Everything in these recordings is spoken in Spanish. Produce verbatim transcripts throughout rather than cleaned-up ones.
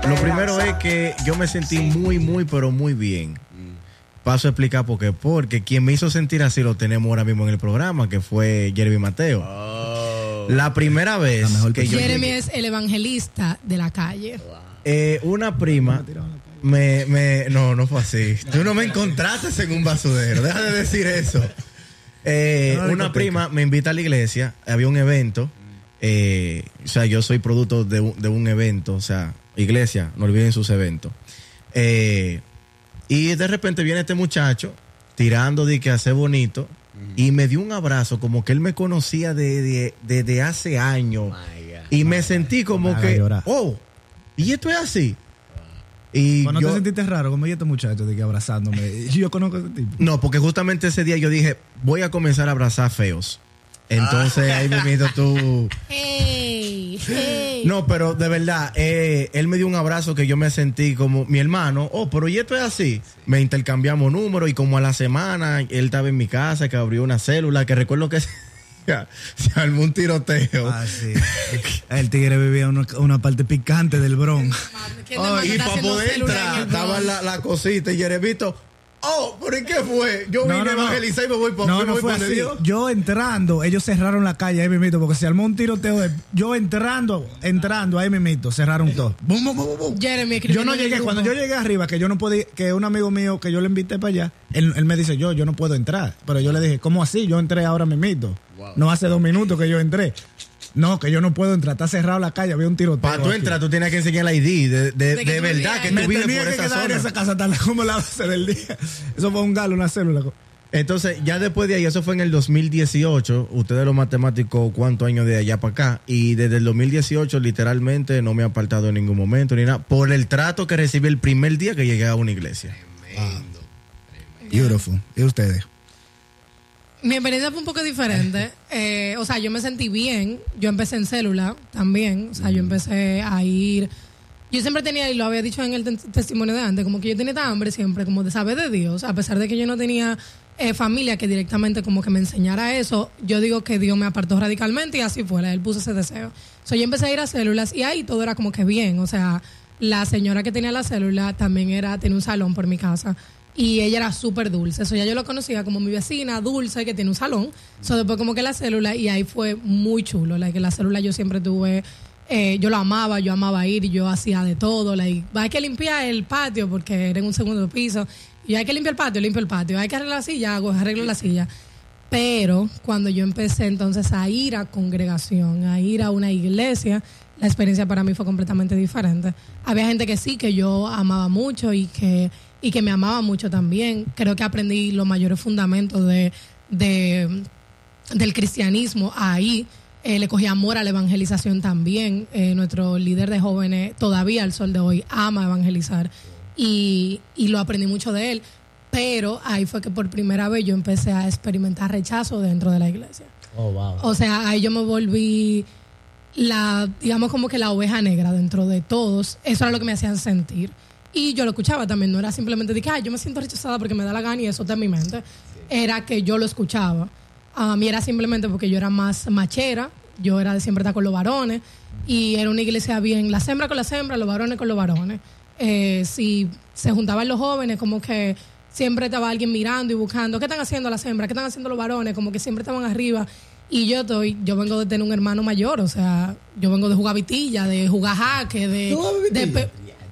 Lo primero es que yo me sentí muy, muy, pero muy bien. Paso a explicar por qué. Porque quien me hizo sentir así lo tenemos ahora mismo en el programa, que fue Jeremy Mateo. Oh. La primera vez la que yo Jeremy llegué, es el evangelista de la calle. Eh, una prima me, me... No, no fue así. Tú no me encontraste en un basurero. Deja de decir eso. Eh, una prima me invita a la iglesia. Había un evento. Eh, o sea, yo soy producto de un, de un evento. O sea, iglesia, no olviden sus eventos. Eh, y de repente viene este muchacho tirando de que hace bonito. Y me dio un abrazo como que él me conocía desde de, de, de hace años. Y me sentí como que... Oh, ¿y esto es así? Y ¿no yo, te sentiste raro como yo este muchacho de que abrazándome? Yo conozco a ese tipo. No, porque justamente ese día yo dije, voy a comenzar a abrazar feos. Entonces ah. ahí me invito tú. Hey, hey. No, pero de verdad, eh, él me dio un abrazo que yo me sentí como mi hermano. Oh, pero ¿y esto es así? Sí. Me intercambiamos números y como a la semana él estaba en mi casa, que abrió una célula, que recuerdo que... se armó un tiroteo. Ah, sí. El tigre vivía una, una parte picante del Bronx. Oh, y para poder entrar estaba la, la cosita y Jeremito. Oh, ¿pero y qué fue? Yo no, vine no, a evangelizar no. y me voy por No, no fue así. Dios. Yo entrando, ellos cerraron la calle ahí mismito porque se armó un tiroteo. De, yo entrando, entrando ahí mismito, cerraron todo. Bum, bum, bum, bum. Jeremy, yo no llegué, cuando yo llegué arriba, que yo no podía, que un amigo mío que yo le invité para allá, él, él me dice, yo, yo no puedo entrar. Pero yo le dije, ¿cómo así? Yo entré ahora mismito. Wow. No hace dos minutos que yo entré. No, que yo no puedo entrar, está cerrado la calle, había un tiroteo. Para tú entrar, tú tienes que enseñar el I D de, de, de, de verdad que tú vives por esa zona. En esa casa tal como la base del día. Eso fue un galo, una célula. Entonces, ya después de ahí, eso fue en el dos mil dieciocho. Ustedes los matemáticos, ¿cuántos años de allá para acá? Y desde el dos mil dieciocho, literalmente, no me he apartado en ningún momento ni nada. Por el trato que recibí el primer día que llegué a una iglesia. Tremendo. Ah. Beautiful. ¿Y ustedes? Mi experiencia fue un poco diferente. Eh, o sea, yo me sentí bien. Yo empecé en célula también. O sea, yo empecé a ir... Yo siempre tenía, y lo había dicho en el te- testimonio de antes, como que yo tenía esta hambre siempre, como de saber de Dios. A pesar de que yo no tenía eh, familia que directamente como que me enseñara eso, yo digo que Dios me apartó radicalmente y así fue. Él puso ese deseo. So, yo empecé a ir a células y ahí todo era como que bien. O sea, la señora que tenía la célula también era, tenía un salón por mi casa. Y ella era súper dulce. Eso ya yo lo conocía como mi vecina dulce que tiene un salón. Eso después como que la célula y ahí fue muy chulo. Like, la célula yo siempre tuve, eh, yo lo amaba, yo amaba ir y yo hacía de todo. Like, hay que limpiar el patio porque era en un segundo piso. Y hay que limpiar el patio, limpio el patio. Hay que arreglar la silla, hago, arreglo la silla. Pero cuando yo empecé entonces a ir a congregación, a ir a una iglesia, la experiencia para mí fue completamente diferente. Había gente que sí, que yo amaba mucho y que... y que me amaba mucho también. Creo que aprendí los mayores fundamentos de, de del cristianismo ahí. Eh, le cogí amor a la evangelización también. Eh, nuestro líder de jóvenes todavía al sol de hoy ama evangelizar y, y lo aprendí mucho de él. Pero ahí fue que por primera vez yo empecé a experimentar rechazo dentro de la iglesia. Oh, wow. O sea, ahí yo me volví la, digamos como que la oveja negra dentro de todos. Eso era lo que me hacían sentir. Y yo lo escuchaba también, no era simplemente de que ay, yo me siento rechazada porque me da la gana y eso está en mi mente. Era que yo lo escuchaba. A mí era simplemente porque yo era más machera, yo era de siempre estar con los varones y era una iglesia bien, las hembras con las hembras, los varones con los varones. Eh, si se juntaban los jóvenes, como que siempre estaba alguien mirando y buscando, ¿qué están haciendo las hembras? ¿Qué están haciendo los varones? Como que siempre estaban arriba. Y yo estoy, yo vengo de tener un hermano mayor, o sea, yo vengo de jugar vitilla, de jugar jaque, de... de pe-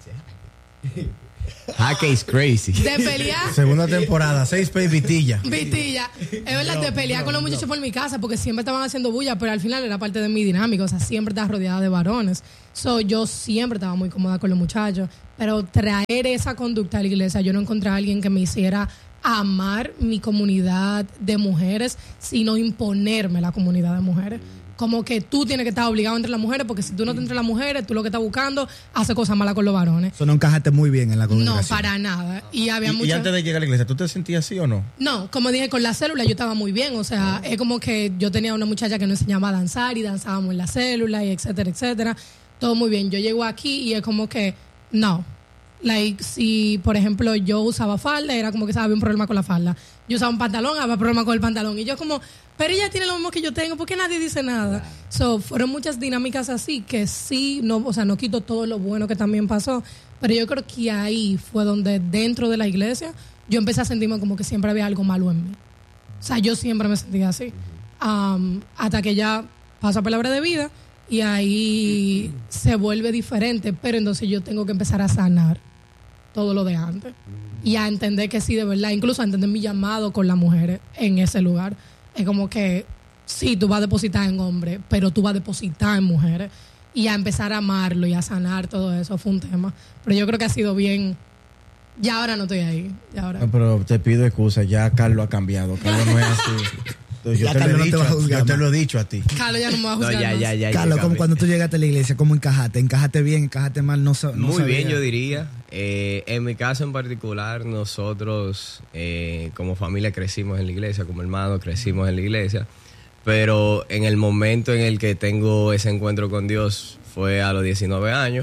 Jaque is crazy. De pelear. Segunda temporada, seis pay vitilla. Vitilla. Es verdad, no, de pelear no, con los muchachos no. por mi casa porque siempre estaban haciendo bulla, pero al final era parte de mi dinámica. O sea, siempre estaba rodeada de varones. So, yo siempre estaba muy cómoda con los muchachos. Pero traer esa conducta a la iglesia, yo no encontré a alguien que me hiciera amar mi comunidad de mujeres, sino imponerme la comunidad de mujeres. Como que tú tienes que estar obligado entre las mujeres, porque si tú no te entre las mujeres, tú lo que estás buscando, hace cosas malas con los varones. Eso no encajaste muy bien en la congregación. No, para nada. Y había ¿Y, mucha... y antes de llegar a la iglesia, ¿tú te sentías así o no? No, como dije, con la célula yo estaba muy bien. O sea, es como que yo tenía una muchacha que nos enseñaba a danzar y danzábamos en la célula y etcétera, etcétera. Todo muy bien. Yo llego aquí y es como que, no. Like, si, por ejemplo, yo usaba falda, era como que había un problema con la falda. Yo usaba un pantalón, había problema con el pantalón. Y yo como, pero ella tiene lo mismo que yo tengo, ¿por qué nadie dice nada? Claro. So, fueron muchas dinámicas así que sí, no, o sea, no quito todo lo bueno que también pasó, pero yo creo que ahí fue donde dentro de la iglesia yo empecé a sentirme como que siempre había algo malo en mí. O sea, yo siempre me sentía así. Um, hasta que ya pasa palabra de vida y ahí se vuelve diferente, pero entonces yo tengo que empezar a sanar todo lo de antes y a entender que sí, de verdad, incluso a entender mi llamado con las mujeres en ese lugar. Es como que sí, tú vas a depositar en hombres, pero tú vas a depositar en mujeres y a empezar a amarlo y a sanar todo eso fue un tema. Pero yo creo que ha sido bien. Ya ahora no estoy ahí. Ya ahora. No, pero te pido excusa, ya Carlos ha cambiado. Carlos no es así. Entonces, yo, ya te Carlos lo he no te dicho, va a juzgar, yo te man. lo he dicho a ti. Carlos ya no me va a juzgar. No, ya, ya, ya, Carlos, ya, como ya. cuando tú llegaste a la iglesia, ¿cómo encajaste? ¿Encajaste bien? ¿Encajaste mal? No, no Muy sabía. bien, yo diría. Eh, en mi caso en particular, nosotros eh, como familia crecimos en la iglesia, como hermanos crecimos en la iglesia, pero en el momento en el que tengo ese encuentro con Dios fue a los diecinueve años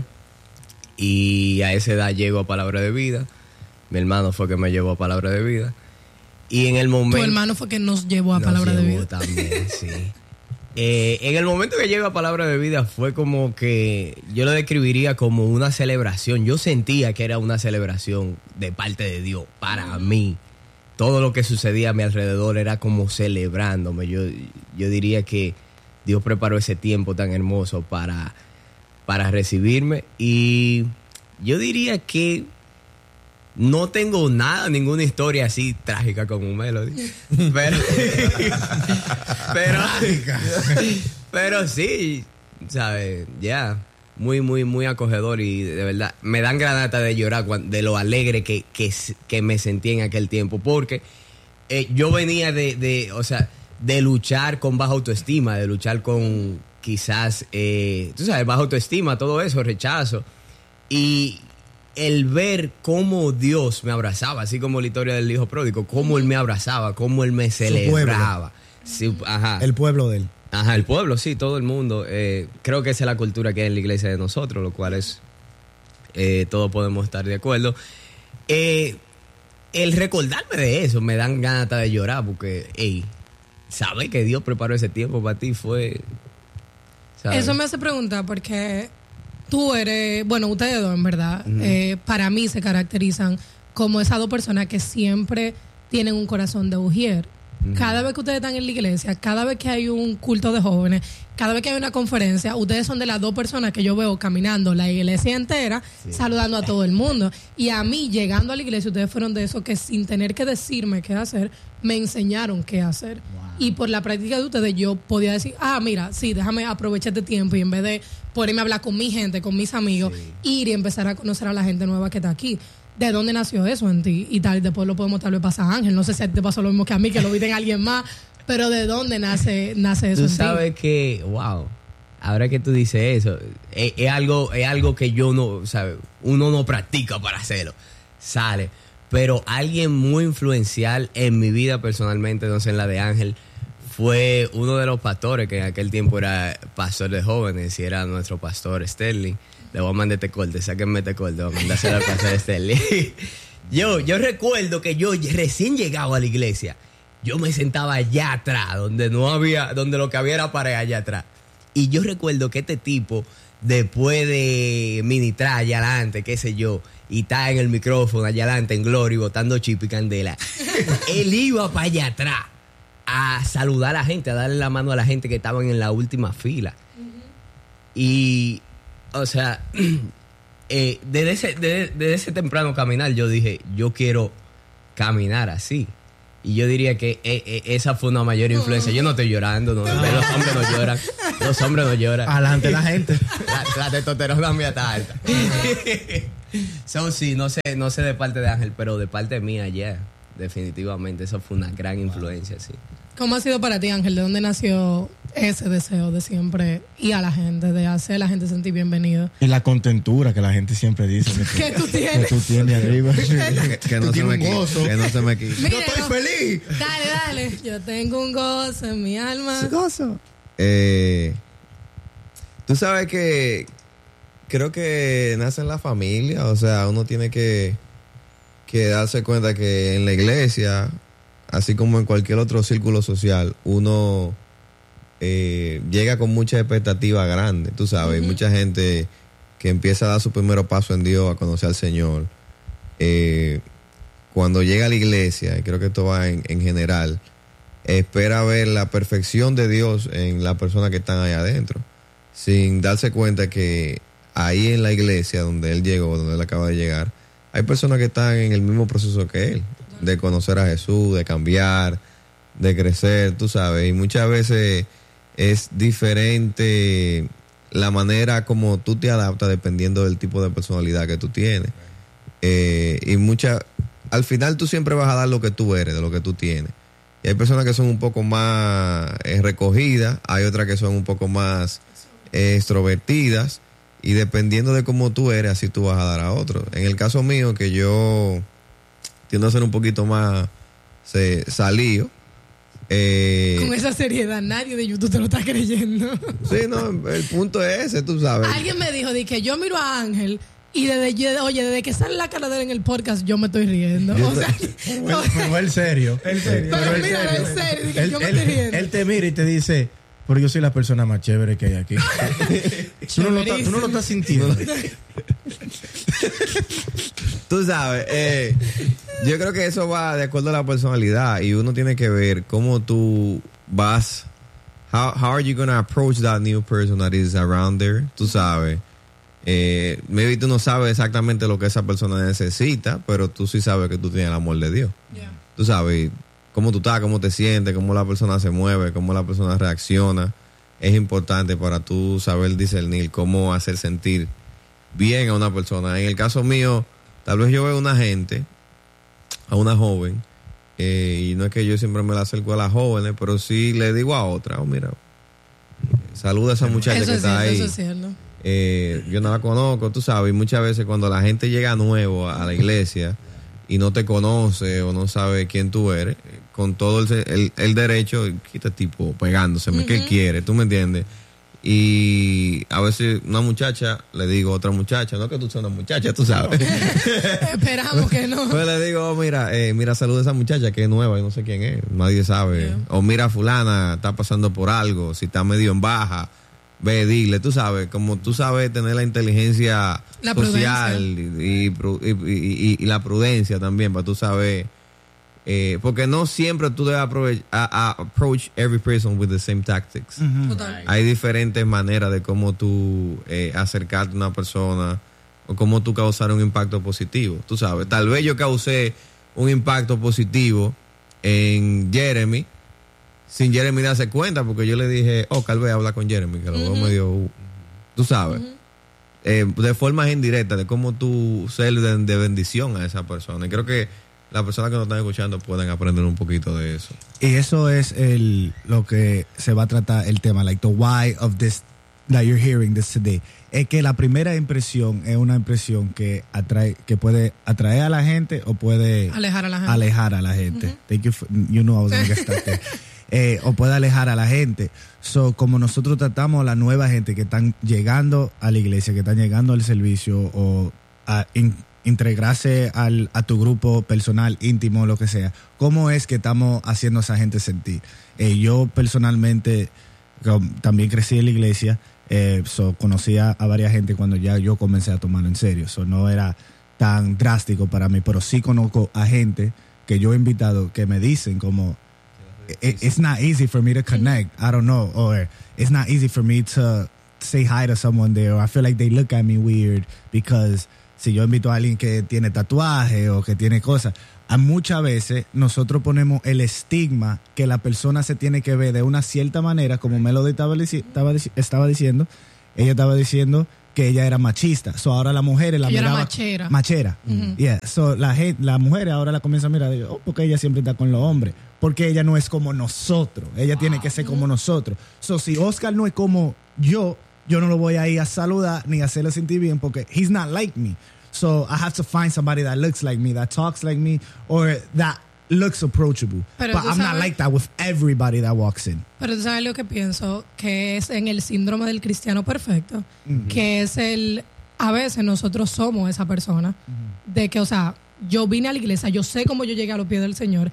y a esa edad llego a Palabra de Vida. Mi hermano fue que me llevó a Palabra de Vida. Y en el momento... Tu hermano fue que nos llevó a nos Palabra de llevó Vida. También, sí. Eh, en el momento que llego a Palabra de Vida fue como que yo lo describiría como una celebración. Yo sentía que era una celebración de parte de Dios para mí. Todo lo que sucedía a mi alrededor era como celebrándome. Yo, yo diría que Dios preparó ese tiempo tan hermoso para, para recibirme. Y yo diría que no tengo nada, ninguna historia así trágica como un Melody. Pero, pero, pero sí, ¿sabes? Ya, yeah, muy, muy, muy acogedor y de verdad me dan ganas de llorar cuando, de lo alegre que, que, que me sentí en aquel tiempo. Porque eh, yo venía de, de, o sea, de luchar con baja autoestima, de luchar con quizás, eh, tú sabes, baja autoestima, todo eso, rechazo. Y el ver cómo Dios me abrazaba, así como la historia del hijo pródigo, cómo él me abrazaba, cómo él me celebraba. Sí, ajá. El pueblo de él. Ajá, el pueblo, sí, todo el mundo. Eh, creo que esa es la cultura que hay en la iglesia de nosotros, lo cual es, eh, todos podemos estar de acuerdo. Eh, el recordarme de eso me dan ganas de llorar porque, hey, ¿sabes que Dios preparó ese tiempo para ti? Fue... ¿sabes? Eso me hace preguntar porque... Tú eres, bueno, ustedes dos en verdad, uh-huh. eh, para mí se caracterizan como esas dos personas que siempre tienen un corazón de ujier. Uh-huh. Cada vez que ustedes están en la iglesia, cada vez que hay un culto de jóvenes, cada vez que hay una conferencia, ustedes son de las dos personas que yo veo caminando la iglesia entera, sí, saludando a todo el mundo. Y a mí, llegando a la iglesia, ustedes fueron de esos que sin tener que decirme qué hacer, me enseñaron qué hacer. Wow. Y por la práctica de ustedes yo podía decir, ah, mira, sí, déjame aprovechar este tiempo y en vez de ponerme a hablar con mi gente, con mis amigos, sí, ir y empezar a conocer a la gente nueva que está aquí. ¿De dónde nació eso en ti? Y tal, después lo podemos tal vez pasar a Ángel. No sé si te pasó lo mismo que a mí, que lo viste en alguien más, pero ¿de dónde nace, nace eso tú en ti? Tú sabes que, wow, ahora que tú dices eso, es, es, algo, es algo que yo no, ¿sabes? Uno no practica para hacerlo. Sale. Pero alguien muy influencial en mi vida personalmente, no sé, en la de Ángel, fue uno de los pastores que en aquel tiempo era pastor de jóvenes y era nuestro pastor Sterling. Le voy a mandar este corte, sáquenme este corte, voy a mandárselo al pastor Sterling. yo, yo recuerdo que yo recién llegado a la iglesia, yo me sentaba allá atrás, donde no había, donde lo que había era pared allá atrás. Y yo recuerdo que este tipo, después de ministrar allá adelante, qué sé yo, y está en el micrófono allá adelante en Glory botando chip y candela, él iba para allá atrás a saludar a la gente, a darle la mano a la gente que estaban en la última fila. Uh-huh. Y, o sea, eh, desde, ese, desde, desde ese temprano caminar yo dije, yo quiero caminar así. Y yo diría que eh, eh, esa fue una mayor influencia. Yo no estoy llorando, no, los hombres no lloran. Los hombres no lloran. Adelante la gente. La, la testosterona mía está alta. So, sí, no sé, no sé de parte de Ángel, pero de parte mía, ya, yeah, definitivamente, eso fue una gran influencia, sí. ¿Cómo ha sido para ti, Ángel? ¿De dónde nació ese deseo de siempre ir a la gente, de hacer a la gente sentir bienvenida? Y la contentura que la gente siempre dice. Que tú tienes. Que tú tienes arriba. que, que, no se me quite, que no se me quite. Mira, yo estoy no, feliz. Dale, dale. Yo tengo un gozo en mi alma. ¿Qué gozo? Eh, tú sabes que creo que nace en la familia. O sea, uno tiene que, que darse cuenta que en la iglesia así como en cualquier otro círculo social, uno eh, llega con mucha expectativa grande, tú sabes, uh-huh. mucha gente que empieza a dar su primer paso en Dios, a conocer al Señor, eh, cuando llega a la iglesia, y creo que esto va en, en general, espera ver la perfección de Dios en las personas que están allá adentro, sin darse cuenta que ahí en la iglesia donde él llegó, donde él acaba de llegar, hay personas que están en el mismo proceso que él, de conocer a Jesús, de cambiar, de crecer, tú sabes, y muchas veces es diferente la manera como tú te adaptas dependiendo del tipo de personalidad que tú tienes. Eh, y muchas, al final tú siempre vas a dar lo que tú eres, de lo que tú tienes. Y hay personas que son un poco más eh, recogidas, hay otras que son un poco más eh, extrovertidas, y dependiendo de cómo tú eres, así tú vas a dar a otros. En el caso mío, que yo tiendo a ser un poquito más se, salido. Eh, Con esa seriedad, nadie de YouTube te lo está creyendo. Sí, no, el punto es ese, tú sabes. Alguien me dijo de que yo miro a Ángel y desde, oye, desde que sale la cara de él en el podcast, yo me estoy riendo. O sea, pero, pero él serio. Él serio. Pero, pero mira, serio. en serio, de que él, yo me él, estoy riendo. Él te mira y te dice, pero yo soy la persona más chévere que hay aquí. tú, no lo estás, tú no lo estás sintiendo. Tú sabes, eh, yo creo que eso va de acuerdo a la personalidad, y uno tiene que ver cómo tú vas, how, how are you going to approach that new person that is around there, tú sabes. Eh, maybe tú no sabes exactamente lo que esa persona necesita, pero tú sí sabes que tú tienes el amor de Dios. Yeah. Tú sabes cómo tú estás, cómo te sientes, cómo la persona se mueve, cómo la persona reacciona. Es importante para tú saber discernir cómo hacer sentir bien a una persona. En el caso mío, tal vez yo veo a una gente, a una joven, eh, y no es que yo siempre me la acerco a las jóvenes, pero sí le digo a otra, oh, mira, saluda a esa muchacha eso que es está cierto, ahí. eso es cierto. Eh, yo no la conozco, tú sabes, y muchas veces cuando la gente llega nuevo a la iglesia y no te conoce o no sabe quién tú eres, con todo el, el, el derecho, quita tipo pegándoseme, uh-huh. ¿Qué quiere? ¿Tú me entiendes? Y a veces una muchacha, le digo a otra muchacha, no que tú seas una muchacha, tú sabes. Esperamos que no. Pues le digo, oh, mira, eh, mira, saluda a esa muchacha que es nueva y no sé quién es, nadie sabe. Yeah. O mira, fulana, está pasando por algo, si está medio en baja, ve, dile, tú sabes, como tú sabes tener la inteligencia la social y, y, y, y, y la prudencia también, para tú saber, eh, porque no siempre tú debes approach, a, a approach every person with the same tactics. Uh-huh. Total. Hay diferentes maneras de cómo tú eh, acercarte a una persona o cómo tú causar un impacto positivo, tú sabes. Tal vez yo causé un impacto positivo en Jeremy sin Jeremy darse cuenta, porque yo le dije, oh, tal vez habla con Jeremy, que lo veo uh-huh. medio, uh, tú sabes, uh-huh. eh, de formas indirectas, de cómo tú ser de, de bendición a esa persona. Y creo que las personas que nos están escuchando pueden aprender un poquito de eso. Y eso es el lo que se va a tratar el tema, like the why of this that you're hearing this today. Es que la primera impresión es una impresión que atrae, que puede atraer a la gente o puede alejar a la gente. Alejar a la gente. Uh-huh. Thank you, for, you know I was gonna get stuck there. Eh, o puede alejar a la gente. So, como nosotros tratamos a la nueva gente que están llegando a la iglesia, que están llegando al servicio o a in, integrarse al, a tu grupo personal, íntimo, lo que sea, ¿cómo es que estamos haciendo a esa gente sentir? Eh, yo personalmente también crecí en la iglesia, eh, so, conocía a varias gente cuando ya yo comencé a tomarlo en serio. So, no era tan drástico para mí, pero sí conozco a gente que yo he invitado que me dicen como It, it's not easy for me to connect. I don't know. Or it's not easy for me to say hi to someone there. Or I feel like they look at me weird because si yo invito a alguien que tiene tatuaje o que tiene cosas, a muchas veces nosotros ponemos el estigma que la persona se tiene que ver de una cierta manera, como Melody estaba, estaba, estaba diciendo. Ella estaba diciendo que ella era machista. So ahora la mujer la ella miraba era machera. Machera. Uh-huh. Yeah. So la gente, la mujer ahora la comienza a mirar, digo, oh, porque ella siempre está con los hombres. Porque ella no es como nosotros. Ella wow. tiene que ser como nosotros. So si Oscar no es como yo, yo no lo voy a ir a saludar ni a hacerle sentir bien porque he's not like me. So I have to find somebody that looks like me, that talks like me, or that looks approachable. Pero But I'm sabes, not like that with everybody that walks in. Pero tú sabes lo que pienso, que es en el síndrome del cristiano perfecto, uh-huh. que es el, a veces nosotros somos esa persona, uh-huh. de que, o sea, yo vine a la iglesia, yo sé cómo yo llegué a los pies del Señor,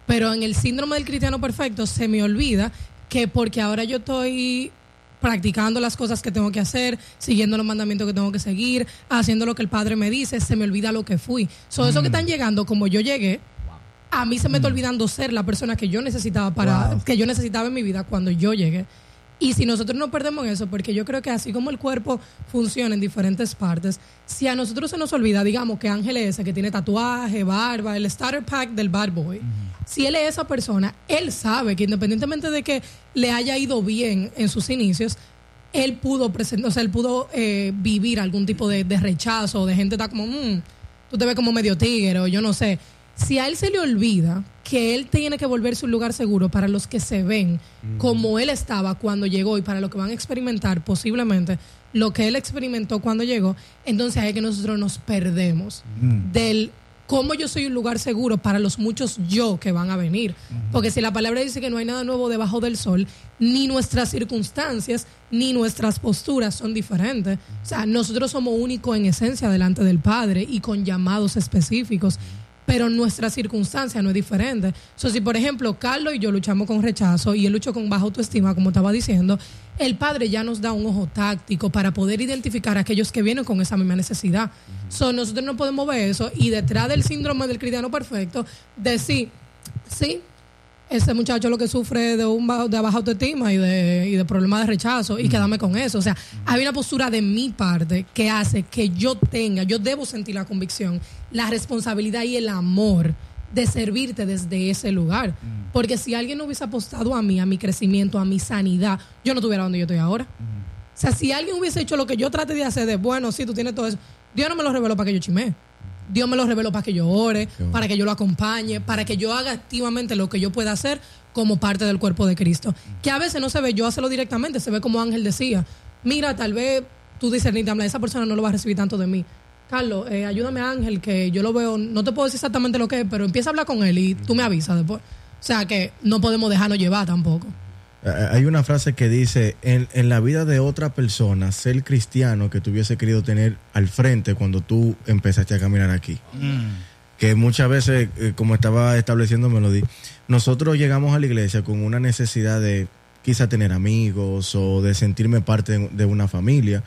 Pero en el síndrome del cristiano perfecto se me olvida que porque ahora yo estoy practicando las cosas que tengo que hacer, siguiendo los mandamientos que tengo que seguir, haciendo lo que el Padre me dice, se me olvida lo que fui. So, mm. Eso que están llegando como yo llegué, a mí se me está olvidando ser la persona que yo necesitaba para wow. que yo necesitaba en mi vida cuando yo llegué. Y si nosotros no perdemos eso, porque yo creo que así como el cuerpo funciona en diferentes partes, si a nosotros se nos olvida, digamos que Ángel es ese que tiene tatuaje, barba, el starter pack del bad boy, uh-huh. si él es esa persona, él sabe que independientemente de que le haya ido bien en sus inicios, él pudo presentar, o sea, él pudo eh, vivir algún tipo de, de rechazo, de gente está como, mmm, tú te ves como medio tigre o yo no sé. Si a él se le olvida que él tiene que volverse un lugar seguro para los que se ven mm. como él estaba cuando llegó y para los que van a experimentar posiblemente lo que él experimentó cuando llegó, entonces ahí es que nosotros nos perdemos mm. del cómo yo soy un lugar seguro para los muchos yo que van a venir. Mm. Porque si la palabra dice que no hay nada nuevo debajo del sol, ni nuestras circunstancias ni nuestras posturas son diferentes. Mm. O sea, nosotros somos únicos en esencia delante del Padre y con llamados específicos. Mm. Pero nuestra circunstancia no es diferente. So, si, por ejemplo, Carlos y yo luchamos con rechazo y él luchó con baja autoestima, como estaba diciendo, el Padre ya nos da un ojo táctico para poder identificar a aquellos que vienen con esa misma necesidad. Uh-huh. So, nosotros no podemos ver eso y detrás del síndrome del cristiano perfecto, decir, sí, ese muchacho lo que sufre de un bajo, de baja autoestima y de, y de problemas de rechazo y uh-huh. quedarme con eso. O sea, uh-huh. hay una postura de mi parte que hace que yo tenga, yo debo sentir la convicción, la responsabilidad y el amor de servirte desde ese lugar. Uh-huh. Porque si alguien no hubiese apostado a mí, a mi crecimiento, a mi sanidad, yo no estuviera donde yo estoy ahora. Uh-huh. O sea, si alguien hubiese hecho lo que yo traté de hacer de, bueno, sí, tú tienes todo eso, Dios no me lo reveló para que yo chimee. Dios me lo reveló para que yo ore, para que yo lo acompañe, para que yo haga activamente lo que yo pueda hacer como parte del cuerpo de Cristo. Que a veces no se ve yo hacerlo directamente, se ve como Ángel decía. Mira, tal vez tú dices, esa persona no lo va a recibir tanto de mí. Carlos, eh, ayúdame a Ángel, que yo lo veo, no te puedo decir exactamente lo que es, pero empieza a hablar con él y tú me avisas después. O sea que no podemos dejarnos llevar tampoco. Hay una frase que dice, en, en la vida de otra persona, ser cristiano que tú hubiese querido tener al frente cuando tú empezaste a caminar aquí. Mm. Que muchas veces, eh, como estaba estableciendo Melody, nosotros llegamos a la iglesia con una necesidad de quizá tener amigos o de sentirme parte de, de una familia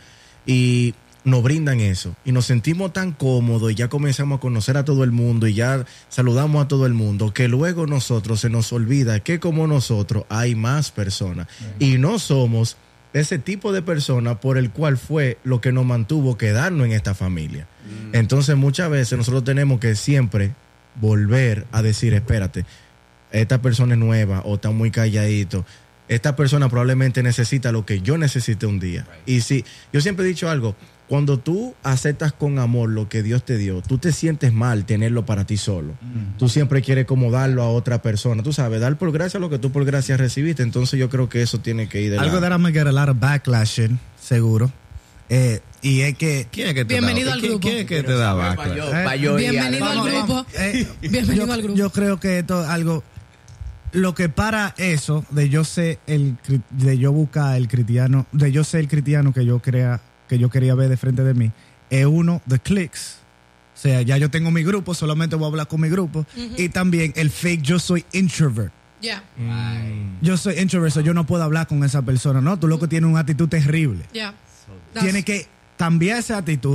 y nos brindan eso y nos sentimos tan cómodos y ya comenzamos a conocer a todo el mundo y ya saludamos a todo el mundo que luego nosotros se nos olvida que como nosotros hay más personas uh-huh. y no somos ese tipo de persona por el cual fue lo que nos mantuvo quedarnos en esta familia. Uh-huh. Entonces muchas veces nosotros tenemos que siempre volver a decir, espérate, esta persona es nueva o está muy calladito. Esta persona probablemente necesita lo que yo necesite un día. Right. Y si, yo siempre he dicho algo, cuando tú aceptas con amor lo que Dios te dio, tú te sientes mal tenerlo para ti solo. Mm. Tú siempre quieres como darlo a otra persona. Tú sabes, dar por gracia lo que tú por gracia recibiste. Entonces yo creo que eso tiene que ir de algo lado. that I'm gonna get a lot of backlash in, seguro. Eh, y es que... ¿Quién es que te Bienvenido da? al ¿Quién, grupo. ¿Quién es que te da backlash? Eh, Bienvenido al grupo. Eh, Bienvenido yo, al grupo. Yo creo que esto es algo... Lo que para eso de yo ser el de yo buscar el cristiano, de yo ser el cristiano que yo crea, que yo quería ver de frente de mí, es uno de clics. O sea, ya yo tengo mi grupo, solamente voy a hablar con mi grupo. Uh-huh. Y también el fake, yo soy introvert. Yeah. Mm. Yo soy introvert, so yo no puedo hablar con esa persona, ¿no? Tú loco tienes una actitud terrible. Yeah. Tienes que cambiar esa actitud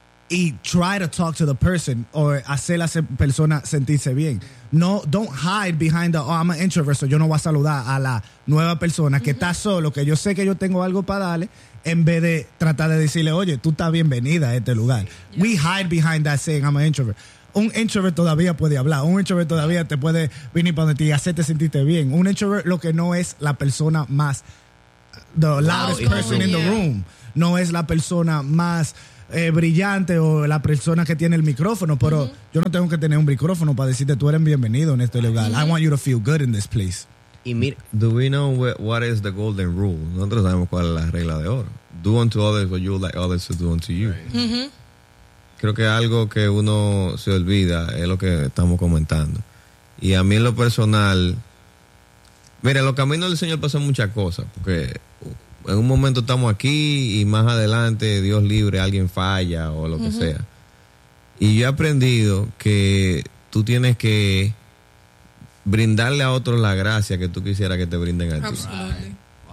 y try to talk to the person o hacer a esa persona sentirse bien. No, don't hide behind the, oh, I'm an introvert, so yo no voy a saludar a la nueva persona que uh-huh. está solo, que yo sé que yo tengo algo para darle, en vez de tratar de decirle, oye, tú estás bienvenida a este lugar. Yeah. We hide behind that saying, I'm an introvert. Un introvert todavía puede hablar, un introvert todavía te puede venir para donde ti y hacerte sentirte bien. Un introvert lo que no es la persona más, the loudest wow, person yeah. in the room, no es la persona más Eh, brillante o la persona que tiene el micrófono, pero uh-huh. yo no tengo que tener un micrófono para decirte tú eres bienvenido en este lugar. Uh-huh. I want you to feel good in this place. Y mira, do we know what is the golden rule? Nosotros sabemos cuál es la regla de oro. Do unto others what you would like others to do unto you. Uh-huh. Creo que algo que uno se olvida es lo que estamos comentando. Y a mí en lo personal, mira, en los caminos del Señor pasan muchas cosas, porque en un momento estamos aquí y más adelante, Dios libre, alguien falla o lo que uh-huh. sea. Y yo he aprendido que tú tienes que brindarle a otros la gracia que tú quisieras que te brinden a ti. Absolutely.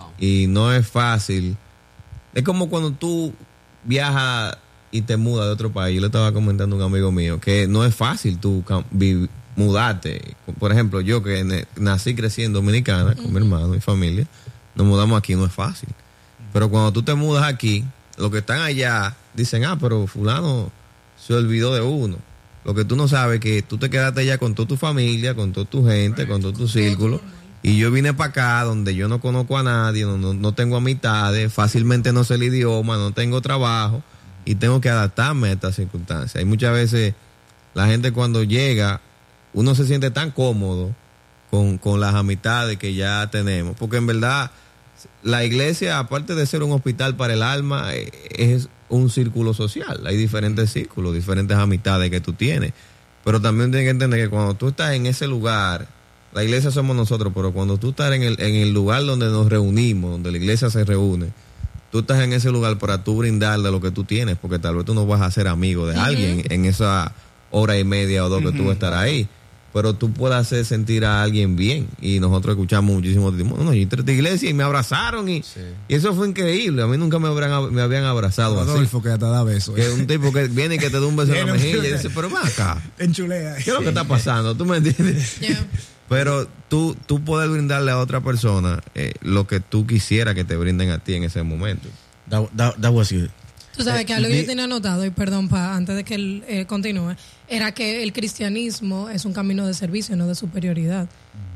Y no es fácil. Es como cuando tú viajas y te mudas de otro país. Yo le estaba comentando a un amigo mío que no es fácil tú cam- vi- mudarte. Por ejemplo, yo que ne- nací crecí en Dominicana con mi hermano y familia, nos mudamos aquí, no es fácil. Pero cuando tú te mudas aquí, los que están allá dicen, ah, pero fulano se olvidó de uno. Lo que tú no sabes es que tú te quedaste allá con toda tu familia, con toda tu gente, con todo tu círculo. Y yo vine para acá donde yo no conozco a nadie, no, no, no tengo amistades, fácilmente no sé el idioma, no tengo trabajo y tengo que adaptarme a estas circunstancias. Y muchas veces la gente cuando llega, uno se siente tan cómodo con, con las amistades que ya tenemos. Porque en verdad la iglesia, aparte de ser un hospital para el alma, es un círculo social. Hay diferentes círculos, diferentes amistades que tú tienes. Pero también tienes que entender que cuando tú estás en ese lugar, la iglesia somos nosotros, pero cuando tú estás en el, en el lugar donde nos reunimos, donde la iglesia se reúne, tú estás en ese lugar para tú brindar de lo que tú tienes, porque tal vez tú no vas a ser amigo de uh-huh. alguien en esa hora y media o dos uh-huh. que tú vas a estar ahí, pero tú puedes hacer sentir a alguien bien. Y nosotros escuchamos muchísimo, no, yo entré a esta iglesia y me abrazaron y, sí. y eso fue increíble. A mí nunca me, habrán, me habían abrazado Rodolfo, así. que te da besos. Que un tipo que viene y que te da un beso en la mejilla y dice, pero ven acá. Enchulea. ¿Qué es lo que está pasando? ¿Tú me entiendes? Yeah. Pero tú, tú puedes brindarle a otra persona eh, lo que tú quisieras que te brinden a ti en ese momento. That, that, that was good. Tú sabes que algo que yo tenía anotado, y perdón, pa, antes de que él eh, continúe, era que el cristianismo es un camino de servicio, no de superioridad.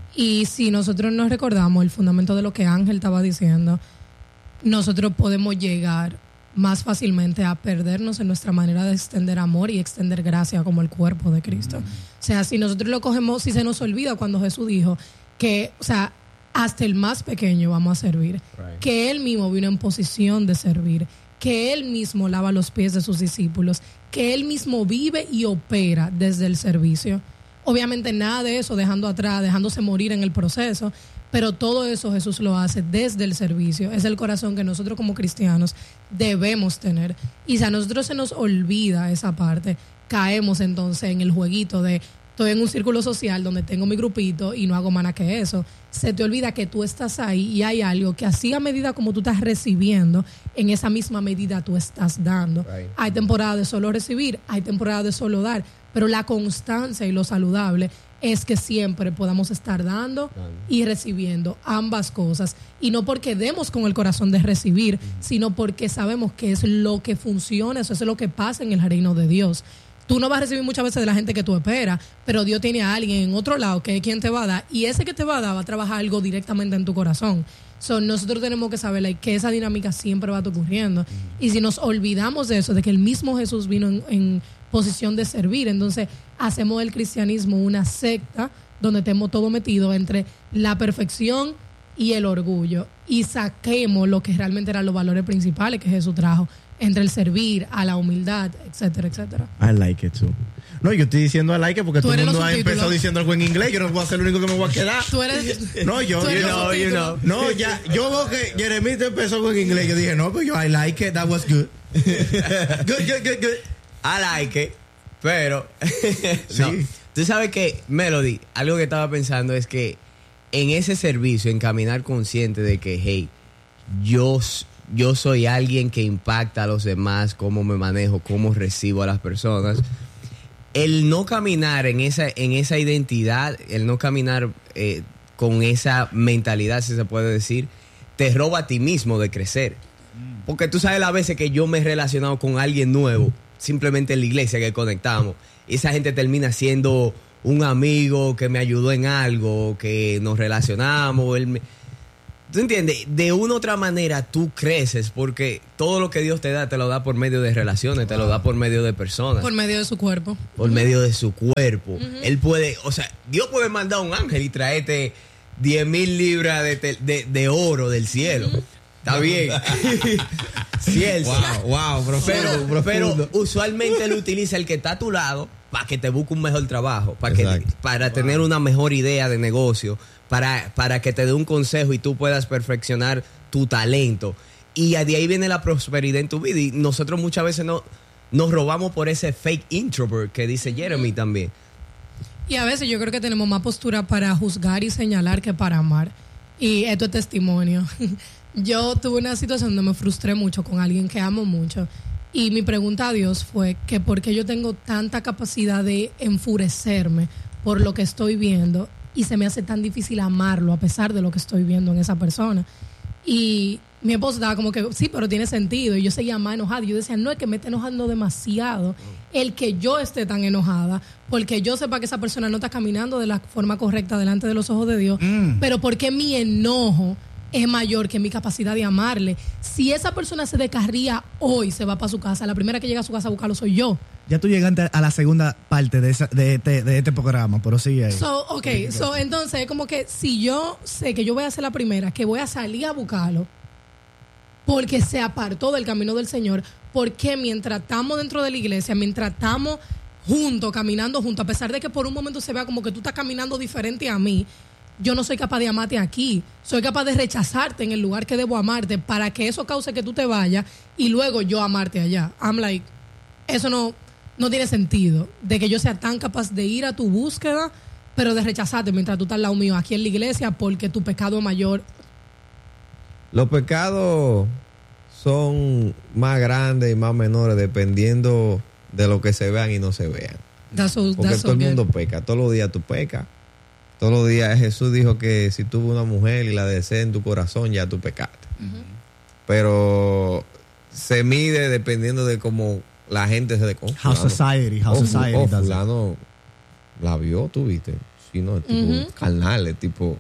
Y si nosotros nos recordamos el fundamento de lo que Ángel estaba diciendo, nosotros podemos llegar más fácilmente a perdernos en nuestra manera de extender amor y extender gracia como el cuerpo de Cristo. Mm. O sea, si nosotros lo cogemos, si se nos olvida cuando Jesús dijo que, o sea, hasta el más pequeño vamos a servir, right. que Él mismo vino en posición de servir, que Él mismo lava los pies de sus discípulos, que Él mismo vive y opera desde el servicio. Obviamente nada de eso dejando atrás, dejándose morir en el proceso, pero todo eso Jesús lo hace desde el servicio. Es el corazón que nosotros como cristianos debemos tener. Y si a nosotros se nos olvida esa parte, caemos entonces en el jueguito de estoy en un círculo social donde tengo mi grupito y no hago más nada que eso. Se te olvida que tú estás ahí y hay algo que así a medida como tú estás recibiendo, en esa misma medida tú estás dando. Right. Hay temporada de solo recibir, hay temporada de solo dar, pero la constancia y lo saludable es que siempre podamos estar dando y recibiendo ambas cosas. Y no porque demos con el corazón de recibir, sino porque sabemos que es lo que funciona, eso es lo que pasa en el reino de Dios. Tú no vas a recibir muchas veces de la gente que tú esperas, pero Dios tiene a alguien en otro lado que es quien te va a dar, y ese que te va a dar va a trabajar algo directamente en tu corazón. So, nosotros tenemos que saber like, que esa dinámica siempre va a estar ocurriendo. Y si nos olvidamos de eso, de que el mismo Jesús vino en, en posición de servir, entonces hacemos del cristianismo una secta donde tenemos todo metido entre la perfección y el orgullo, y saquemos lo que realmente eran los valores principales que Jesús trajo, entre el servir, a la humildad, etcétera, etcétera. I like it too. No, yo estoy diciendo I like it porque todo el mundo ha empezado diciendo algo en inglés. Yo no puedo ser el único que me voy a quedar. Tú eres... No, yo... You know, you know. No, ya... Yo veo que Jeremita empezó con inglés. Yo dije, no, pues yo I like it. That was good. Good, good, good, good. I like it. Pero... sí. No. Tú sabes que, Melody, algo que estaba pensando es que en ese servicio, en caminar consciente de que, hey, yo... yo soy alguien que impacta a los demás, cómo me manejo, cómo recibo a las personas. El no caminar en esa, en esa identidad, el no caminar eh, con esa mentalidad, si se puede decir, te roba a ti mismo de crecer. Porque tú sabes las veces que yo me he relacionado con alguien nuevo, simplemente en la iglesia que conectamos, y esa gente termina siendo un amigo que me ayudó en algo, que nos relacionamos, él me... ¿Tú entiendes? De una u otra manera tú creces porque todo lo que Dios te da, te lo da por medio de relaciones, te lo da por medio de personas. Por medio de su cuerpo. Por uh-huh. medio de su cuerpo. Uh-huh. Él puede, o sea, Dios puede mandar a un ángel y traerte diez mil libras de, te, de, de oro del cielo. Uh-huh. Está bien. Sí, él, wow, wow, profundo, pero, pero usualmente él utiliza el que está a tu lado para que te busque un mejor trabajo, para, que, para wow. tener una mejor idea de negocio, para, para que te dé un consejo y tú puedas perfeccionar tu talento. Y de ahí viene la prosperidad en tu vida. Y nosotros muchas veces no, nos robamos por ese fake introvert que dice Jeremy también. Y a veces yo creo que tenemos más postura para juzgar y señalar que para amar. Y esto es testimonio. Yo tuve una situación donde me frustré mucho con alguien que amo mucho. Y mi pregunta a Dios fue que por qué yo tengo tanta capacidad de enfurecerme por lo que estoy viendo y se me hace tan difícil amarlo a pesar de lo que estoy viendo en esa persona. Y mi esposo estaba como que, sí, pero tiene sentido. Y yo seguía más enojada. Y yo decía, no, es que me está enojando demasiado el que yo esté tan enojada, porque yo sepa que esa persona no está caminando de la forma correcta delante de los ojos de Dios. Mm. Pero porque mi enojo es mayor que mi capacidad de amarle. Si esa persona se descarría hoy, se va para su casa. La primera que llega a su casa a buscarlo soy yo. Ya tú llegaste a la segunda parte de, esa, de, este, de este programa, pero sigue ahí. So, ok, so, entonces, como que si yo sé que yo voy a ser la primera, que voy a salir a buscarlo, porque se apartó del camino del Señor, porque mientras estamos dentro de la iglesia, mientras estamos juntos, caminando juntos, a pesar de que por un momento se vea como que tú estás caminando diferente a mí, yo no soy capaz de amarte aquí. Soy capaz de rechazarte en el lugar que debo amarte para que eso cause que tú te vayas y luego yo amarte allá. I'm like, eso no... No tiene sentido de que yo sea tan capaz de ir a tu búsqueda, pero de rechazarte mientras tú estás al lado mío aquí en la iglesia porque tu pecado es mayor. Los pecados son más grandes y más menores dependiendo de lo que se vean y no se vean. That's so, porque that's todo so el mundo good. peca, todos los días tú pecas. Todos los días Jesús dijo que si tuvo una mujer y la deseas en tu corazón, ya tú pecaste. Uh-huh. Pero se mide dependiendo de cómo la gente se de oh, How society, how oh, society oh, does fulano la vio, tú viste. Sí, no, es tipo Uh-huh. carnal, es tipo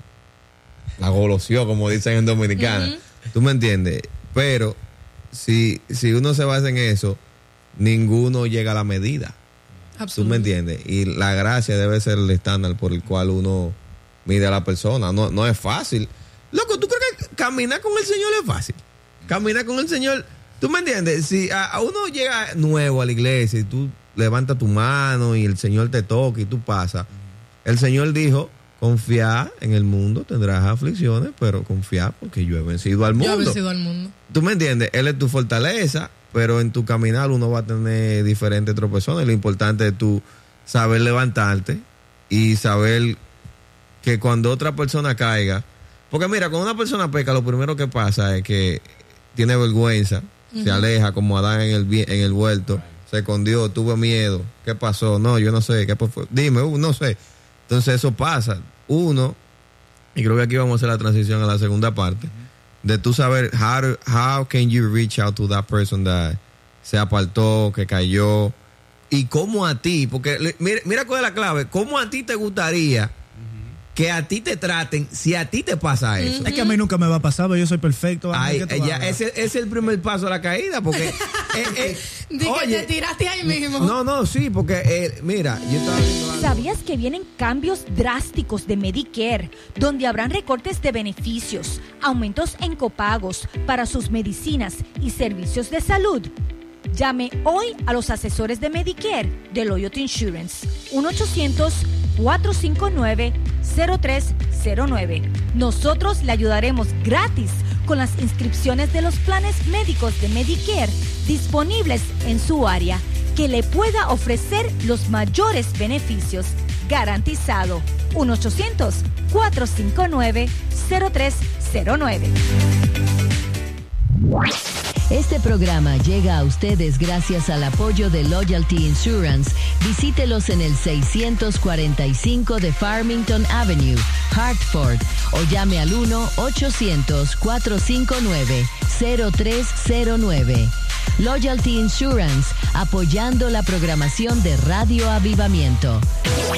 la golosió, como dicen en Dominicana. Uh-huh. ¿Tú me entiendes? Pero si, si uno se basa en eso, ninguno llega a la medida. ¿Tú me entiendes? Y la gracia debe ser el estándar por el cual uno mide a la persona. No, no es fácil. Loco, ¿tú crees que caminar con el Señor es fácil? Caminar con el Señor... ¿Tú me entiendes? Si a, a uno llega nuevo a la iglesia y tú levantas tu mano y el Señor te toca y tú pasas, el Señor dijo, confía en el mundo, tendrás aflicciones, pero confía porque yo he vencido al mundo. Yo he vencido al mundo. ¿Tú me entiendes? Él es tu fortaleza, pero en tu caminar uno va a tener diferentes tropezones. Lo importante es tú saber levantarte y saber que cuando otra persona caiga, porque mira, cuando una persona peca, lo primero que pasa es que tiene vergüenza. Uh-huh. Se aleja como Adán en el en el huerto, se escondió, tuvo miedo. ¿Qué pasó? No, yo no sé. ¿Qué fue? Dime, uh, no sé. Entonces eso pasa. Uno, y creo que aquí vamos a hacer la transición a la segunda parte, uh-huh. de tú saber how, how can you reach out to that person that se apartó, que cayó, y cómo a ti, porque mira, mira cuál es la clave, cómo a ti te gustaría que a ti te traten si a ti te pasa eso. Es que a mí nunca me va a pasar, pero yo soy perfecto. Ay, ya, ese, ese es el primer paso a la caída, porque... eh, eh, Di que oye, te tiraste ahí mismo. No, no, sí, porque, eh, mira, yo estaba viendo algo. ¿Sabías que vienen cambios drásticos de Medicare, donde habrán recortes de beneficios, aumentos en copagos para sus medicinas y servicios de salud? Llame hoy a los asesores de Medicare de Loyalty Insurance, uno ochocientos, cuatro cinco nueve, cero tres cero nueve. Nosotros le ayudaremos gratis con las inscripciones de los planes médicos de Medicare disponibles en su área, que le pueda ofrecer los mayores beneficios. Garantizado. uno ochocientos, cuatro cinco nueve, cero tres cero nueve. Este programa llega a ustedes gracias al apoyo de Loyalty Insurance. Visítelos en el seiscientos cuarenta y cinco de Farmington Avenue, Hartford, o llame al uno ochocientos, cuatro cinco nueve, cero tres cero nueve. Loyalty Insurance, apoyando la programación de Radio Avivamiento.